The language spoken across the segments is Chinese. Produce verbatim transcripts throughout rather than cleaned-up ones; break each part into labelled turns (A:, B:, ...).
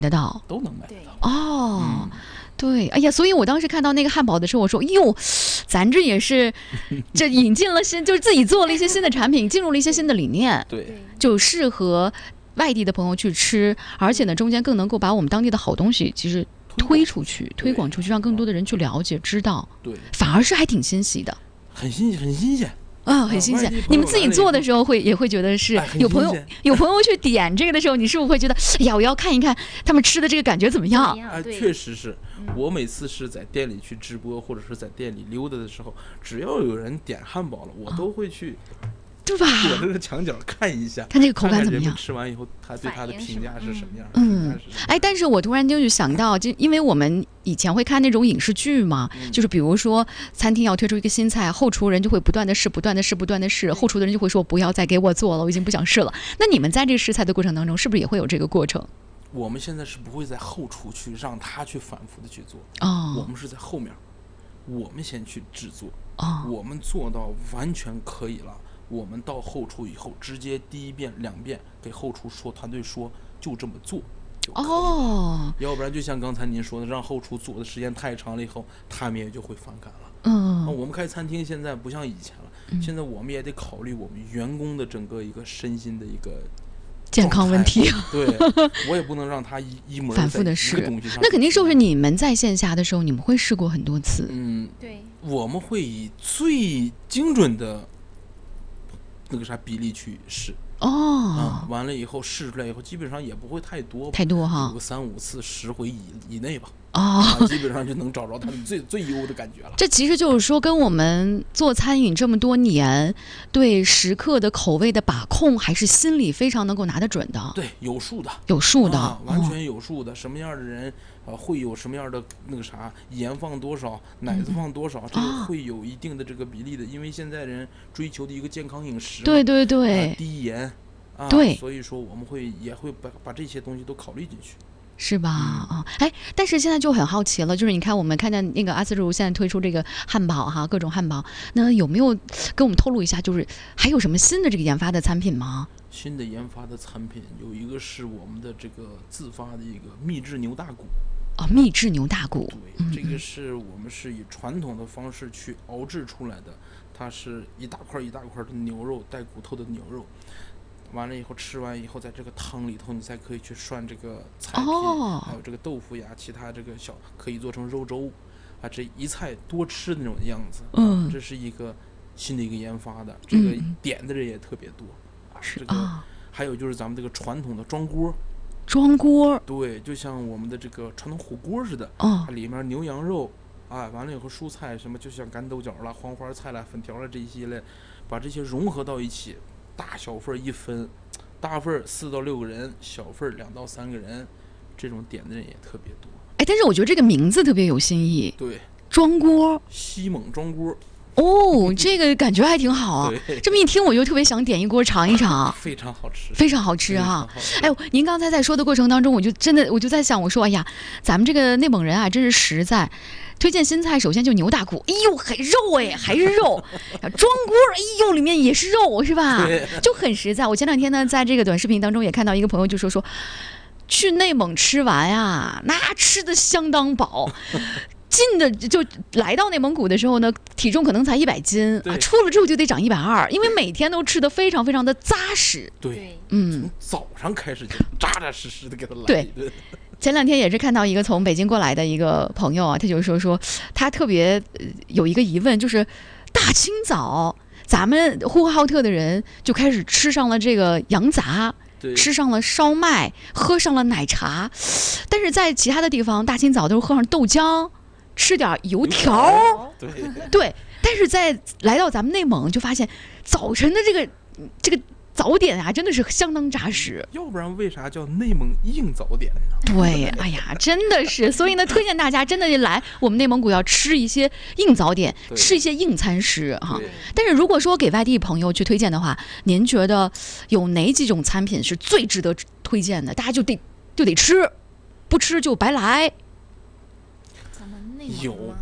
A: 得到，
B: 都能买得到。
A: 哦。
B: 嗯
A: 对，哎呀，所以我当时看到那个汉堡的时候，我说，哟，咱这也是，这引进了新，就是自己做了一些新的产品，进入了一些新的理念，
B: 对，
A: 就适合外地的朋友去吃，而且呢，中间更能够把我们当地的好东西，其实推出去、推广出去，让更多的人去了解、知道。
B: 对，
A: 反而是还挺欣喜的，
B: 很新很新鲜。
A: 啊、哦，很新鲜。你们自己做的时候会也会觉得是、
B: 哎、
A: 有朋友有朋友去点这个的时候，你是不是会觉得，哎呀，我要看一看他们吃的这个感觉怎么样？
B: 哎，确实是。我每次是在店里去直播，或者是在店里溜达的时候，只要有人点汉堡了，我都会去。哦
A: 对吧？
B: 躲着个墙角看一下，
A: 看这个口感怎么样？
B: 吃完以后，他对他的评价是什么样？
A: 嗯，哎，但是我突然就想到，就因为我们以前会看那种影视剧嘛，嗯、就是比如说餐厅要推出一个新菜，后厨人就会不断的试，不断的试，不断的试，后厨的人就会说不要再给我做了，我已经不想试了。那你们在这个试菜的过程当中，是不是也会有这个过程？
B: 我们现在是不会在后厨去让他去反复的去做，
A: 哦，
B: 我们是在后面，我们先去制作，
A: 哦，
B: 我们做到完全可以了。我们到后厨以后，直接第一遍、两遍给后厨说，团队说就这么做就可以了。
A: 哦，
B: 要不然就像刚才您说的，让后厨做的时间太长了以后，他们也就会反感了。
A: 嗯，
B: 我们开餐厅现在不像以前了，嗯、现在我们也得考虑我们员工的整个一个身心的一个
A: 健康问题。
B: 对，我也不能让他一一模
A: 反复的试。
B: 东西上
A: 那肯定是不是你们在线下的时候，你们会试过很多次？
B: 嗯，
C: 对，
B: 我们会以最精准的。那个啥比例去试
A: 哦、
B: 嗯，完了以后试出来以后，基本上也不会太多，
A: 太多哈，
B: 有个三五次、十回以以内吧。
A: 哦、
B: 啊，基本上就能找着他们最最优的感觉了。
A: 这其实就是说，跟我们做餐饮这么多年，对食客的口味的把控，还是心里非常能够拿得准的。
B: 对，有数的，
A: 有数的，
B: 啊、完全有数的。哦、什么样的人，呃，会有什么样的那个啥，盐放多少，奶子放多少，嗯、这个会有一定的这个比例的。因为现在人追求的一个健康饮食，
A: 对对对，
B: 呃、低盐，啊，
A: 对，
B: 所以说我们会也会把把这些东西都考虑进去。
A: 是吧？啊、嗯，哎，但是现在就很好奇了，就是你看，我们看见那个阿斯如现在推出这个汉堡哈，各种汉堡，那有没有跟我们透露一下，就是还有什么新的这个研发的产品吗？
B: 新的研发的产品有一个是我们的这个自发的一个秘制牛大骨。
A: 哦，秘制牛大骨。
B: 对，嗯、这个是我们是以传统的方式去熬制出来的，它是一大块一大块的牛肉，带骨头的牛肉。完了以后，吃完以后，在这个汤里头，你才可以去涮这个菜品，
A: 哦、
B: 还有这个豆腐呀，其他这个小可以做成肉粥，啊，这一菜多吃的那种样子。
A: 嗯，
B: 这是一个新的一个研发的，这个点的人也特别多。
A: 嗯、
B: 啊，这个、啊、还有就是咱们这个传统的装锅。
A: 装锅。
B: 对，就像我们的这个传统火锅似的。
A: 哦。
B: 它里面牛羊肉，啊，完了以后蔬菜什么，就像干豆角啦、黄花菜啦、粉条啦这一系列，把这些融合到一起。大小份一分，大份四到六个人，小份两到三个人，这种点的人也特别多。
A: 哎，但是我觉得这个名字特别有新意。
B: 对，
A: 装锅，
B: 西蒙装锅。
A: 哦，这个感觉还挺好啊。这么一听，我就特别想点一锅尝一尝。
B: 非常好吃，
A: 非常好吃哈、啊。哎呦，您刚才在说的过程当中，我就真的我就在想，我说哎呀，咱们这个内蒙人啊，真是实在。推荐新菜，首先就牛大骨，哎呦，还肉哎，还是肉，装锅，哎呦，里面也是肉，是吧？就很实在。我前两天呢，在这个短视频当中也看到一个朋友就说说，去内蒙吃完啊，那吃的相当饱。进的就来到内蒙古的时候呢，体重可能才一百斤啊，出了之后就得长一百二，因为每天都吃的非常非常的扎实。
B: 对，
A: 嗯，
B: 从早上开始就扎扎实实的给他来一顿。
A: 前两天也是看到一个从北京过来的一个朋友啊，他就说说他特别有一个疑问，就是大清早咱们呼和浩特的人就开始吃上了这个羊杂。吃上了烧麦，喝上了奶茶，但是在其他的地方大清早都是喝上豆浆，吃点油条。
B: 对
A: 对，但是在来到咱们内蒙就发现早晨的这个这个早点啊，真的是相当扎实。
B: 要不然为啥叫内蒙硬早点呢？
A: 对，哎呀，真的是，所以呢，推荐大家真的来我们内蒙古要吃一些硬早点，吃一些硬餐食哈。但是如果说给外地朋友去推荐的话，您觉得有哪几种餐品是最值得推荐的？大家就得就得吃，不吃就白来。
C: 咱们内蒙
B: 有，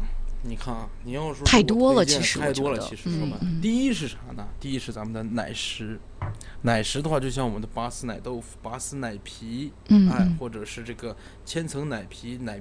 B: 你看啊，你要说
A: 太多了
B: 推荐
A: 其实我
B: 太多了。
A: 觉得
B: 其实说白了，
A: 嗯嗯
B: 第一是啥呢？第一是咱们的奶食，奶食的话，就像我们的拔丝奶豆腐、拔丝奶皮，哎
A: 嗯嗯，
B: 或者是这个千层奶皮、奶